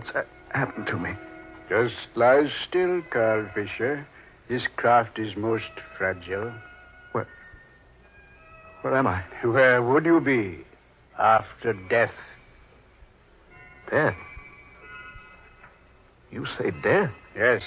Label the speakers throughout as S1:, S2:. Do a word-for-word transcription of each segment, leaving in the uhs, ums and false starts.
S1: What's ha- happened to me?
S2: Just lie still, Carl Fisher. This craft is most fragile.
S1: Where... Where am I?
S2: Where would you be after death?
S1: Death? You say death?
S2: Yes.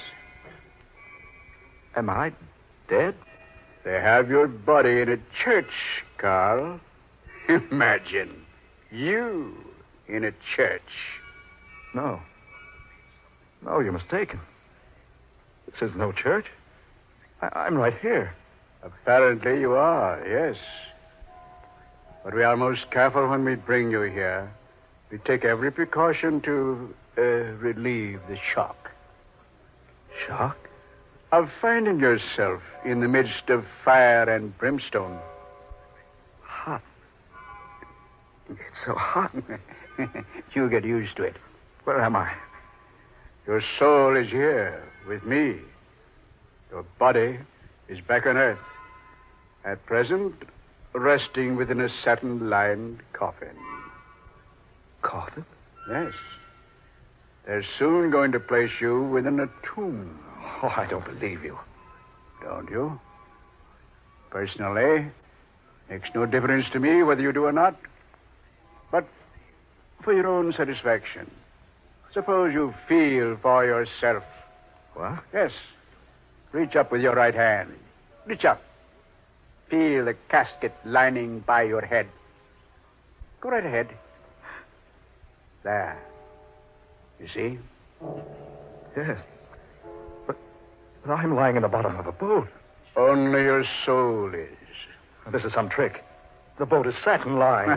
S1: Am I dead?
S2: They have your body in a church, Carl. Imagine. You in a church.
S1: No. No, you're mistaken. This is no church. I- I'm right here.
S2: Apparently you are, yes. But we are most careful when we bring you here. We take every precaution to uh, relieve the shock.
S1: Shock?
S2: Of finding yourself in the midst of fire and brimstone.
S1: Hot. It's so hot.
S2: You get used to it.
S1: Where am I?
S2: Your soul is here with me. Your body is back on Earth. At present, resting within a satin-lined coffin.
S1: Coffin?
S2: Yes. They're soon going to place you within a tomb.
S1: Oh, I don't believe you.
S2: Don't you? Personally, makes no difference to me whether you do or not. But for your own satisfaction, suppose you feel for yourself.
S1: What?
S2: Yes. Reach up with your right hand. Reach up. Feel the casket lining by your head. Go right ahead. There. You see?
S1: Yes. But, but I'm lying in the bottom of a boat.
S2: Only your soul is.
S1: This is some trick. The boat is satin-lined.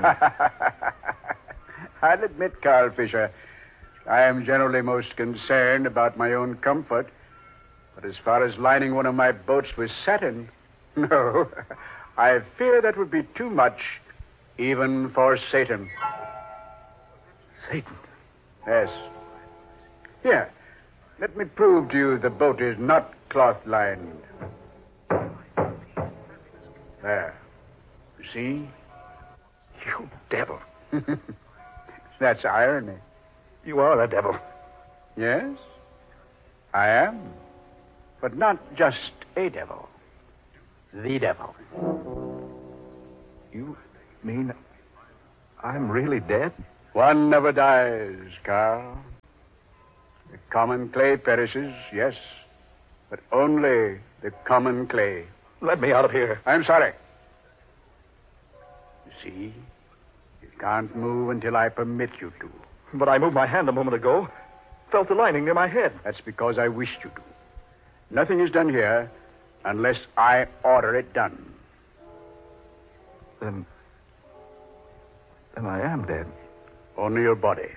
S2: I'll admit, Carl Fisher, I am generally most concerned about my own comfort. But as far as lining one of my boats with satin, no, I fear that would be too much, even for Satan.
S1: Satan?
S2: Yes. Here, let me prove to you the boat is not cloth-lined. There. You see?
S1: You devil.
S2: That's irony.
S1: You are a devil.
S2: Yes, I am. But not just a devil. The devil.
S1: You mean I'm really dead?
S2: One never dies, Carl. The common clay perishes, yes, but only the common clay.
S1: Let me out of here.
S2: I'm sorry. You see, you can't move until I permit you to.
S1: But I moved my hand a moment ago. Felt the lining near my head.
S2: That's because I wished you to. Nothing is done here unless I order it done.
S1: Then... Then I am dead.
S2: Only your body.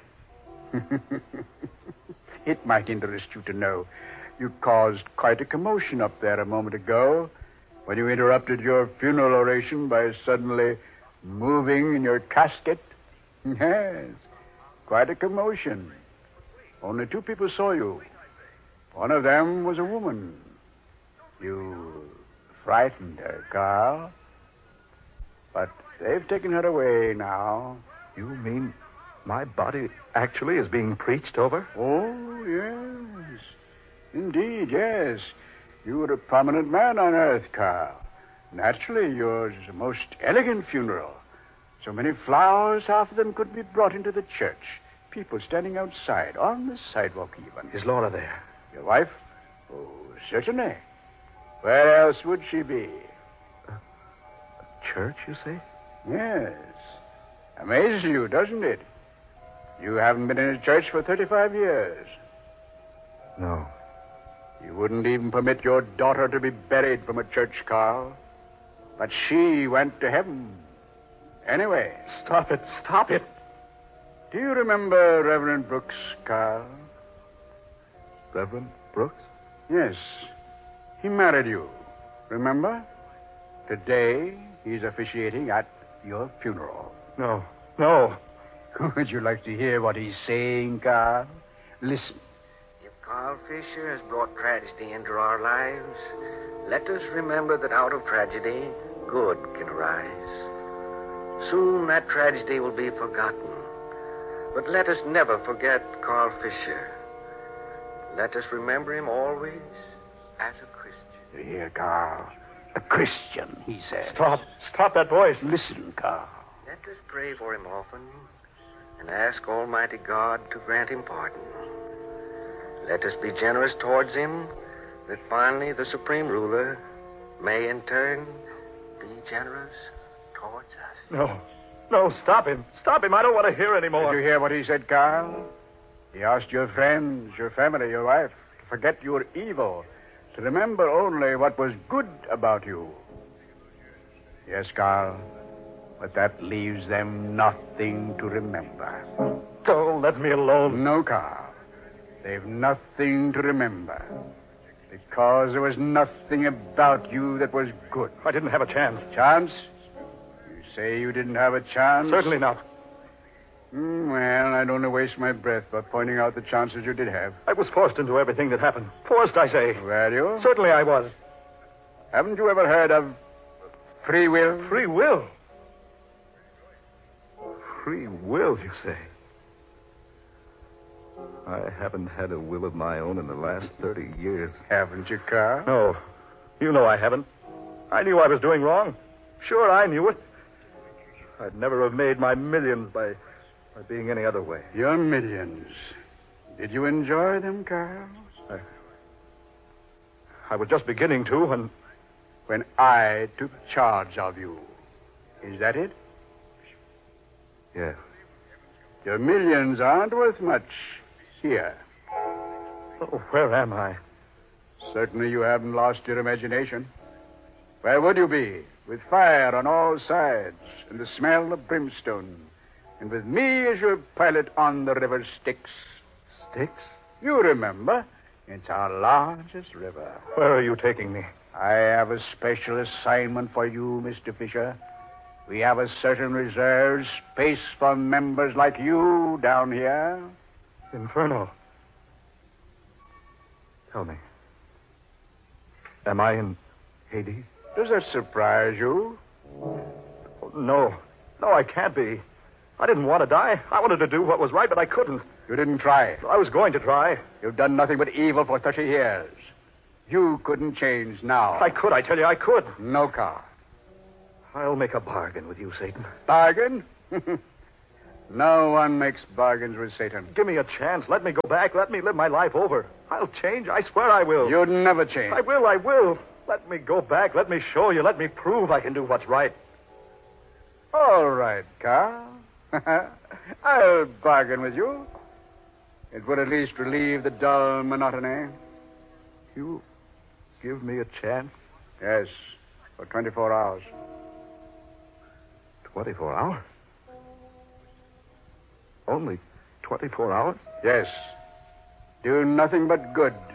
S2: It might interest you to know you caused quite a commotion up there a moment ago when you interrupted your funeral oration by suddenly moving in your casket. Yes, quite a commotion. Only two people saw you. One of them was a woman. You frightened her, Carl. But they've taken her away now.
S1: You mean my body actually is being preached over?
S2: Oh, yes. Indeed, yes. You were a prominent man on Earth, Carl. Naturally, yours is a most elegant funeral. So many flowers, half of them could be brought into the church. People standing outside, on the sidewalk even.
S1: Is Laura there?
S2: Your wife? Oh, certainly. Where else would she be?
S1: A, a church, you say?
S2: Yes. Amazes you, doesn't it? You haven't been in a church for thirty-five years.
S1: No.
S2: You wouldn't even permit your daughter to be buried from a church, Carl. But she went to heaven. Anyway.
S1: Stop it. Stop it.
S2: Do you remember Reverend Brooks, Carl?
S1: Reverend Brooks?
S2: Yes. He married you. Remember? Today, he's officiating at your funeral.
S1: No. No.
S2: Would you like to hear what he's saying, Carl? Listen.
S3: If Carl Fisher has brought tragedy into our lives, let us remember that out of tragedy, good can arise. Soon that tragedy will be forgotten. But let us never forget Carl Fisher. Let us remember him always as a Christian.
S2: You hear, Carl? A Christian, he said.
S1: Stop. Stop that voice.
S2: Listen, Carl.
S3: Let us pray for him often and ask Almighty God to grant him pardon. Let us be generous towards him, that finally the Supreme Ruler may in turn be generous towards us.
S1: No. No, stop him. Stop him. I don't want to hear anymore.
S2: Did you hear what he said, Carl? He asked your friends, your family, your wife, to forget your evil, to remember only what was good about you. Yes, Carl, but that leaves them nothing to remember.
S1: Don't let me alone.
S2: No, Carl. They've nothing to remember. Because there was nothing about you that was good.
S1: I didn't have a chance.
S2: Chance? You say you didn't have a chance?
S1: Certainly not.
S2: Mm, well, I don't want to waste my breath by pointing out the chances you did have.
S1: I was forced into everything that happened. Forced, I say.
S2: Were you?
S1: Certainly I was.
S2: Haven't you ever heard of free will?
S1: Free will? Free will, you say? I haven't had a will of my own in the last thirty years.
S2: Haven't you, Carl?
S1: No. You know I haven't. I knew I was doing wrong. Sure, I knew it. I'd never have made my millions by, by being any other way.
S2: Your millions. Did you enjoy them, Carl?
S1: I, I was just beginning to when...
S2: When I took charge of you. Is that it?
S1: Yes.
S2: Your millions aren't worth much here.
S1: Oh, where am I?
S2: Certainly you haven't lost your imagination. Where would you be? With fire on all sides and the smell of brimstone. And with me as your pilot on the river Styx.
S1: Styx?
S2: You remember. It's our largest river.
S1: Where are you taking me?
S2: I have a special assignment for you, Mister Fisher. We have a certain reserved space for members like you down here.
S1: Inferno. Tell me. Am I in Hades?
S2: Does that surprise you?
S1: Oh, no. No, I can't be. I didn't want to die. I wanted to do what was right, but I couldn't.
S2: You didn't try.
S1: I was going to try.
S2: You've done nothing but evil for thirty years. You couldn't change now.
S1: I could, I tell you, I could.
S2: No, Carl.
S1: I'll make a bargain with you, Satan.
S2: Bargain? No one makes bargains with Satan.
S1: Give me a chance. Let me go back. Let me live my life over. I'll change. I swear I will.
S2: You'd never change.
S1: I will, I will. Let me go back. Let me show you. Let me prove I can do what's right.
S2: All right, Carl. I'll bargain with you. It would at least relieve the dull monotony.
S1: You give me a chance?
S2: Yes, for twenty-four hours.
S1: twenty-four hours? Only twenty-four hours?
S2: Yes. Do nothing but good